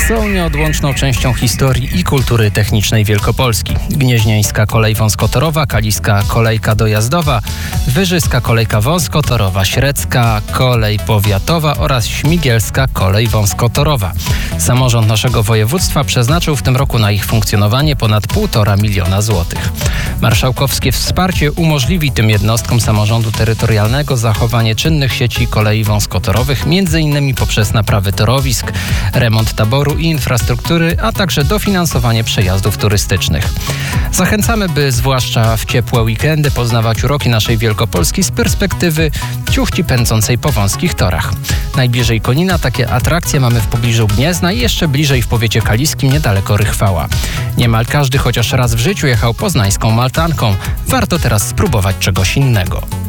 są nieodłączną częścią historii i kultury technicznej Wielkopolski. Gnieźnieńska kolej wąskotorowa, Kaliska kolejka dojazdowa, Wyżyska kolejka wąskotorowa, Średzka kolej powiatowa oraz Śmigielska kolej wąskotorowa. Samorząd naszego województwa przeznaczył w tym roku na ich funkcjonowanie ponad 1,5 miliona złotych. Marszałkowskie wsparcie umożliwi tym jednostkom samorządu terytorialnego zachowanie czynnych sieci kolei wąskotorowych, m.in. poprzez naprawy torowisk, remont taboru i infrastruktury, a także dofinansowanie przejazdów turystycznych. Zachęcamy, by zwłaszcza w ciepłe weekendy poznawać uroki naszej Wielkopolski z perspektywy ciuchci pędzącej po wąskich torach. Najbliżej Konina takie atrakcje mamy w pobliżu Gniezna i jeszcze bliżej w powiecie kaliskim, niedaleko Rychwała. Niemal każdy chociaż raz w życiu jechał poznańską Maltanką. Warto teraz spróbować czegoś innego.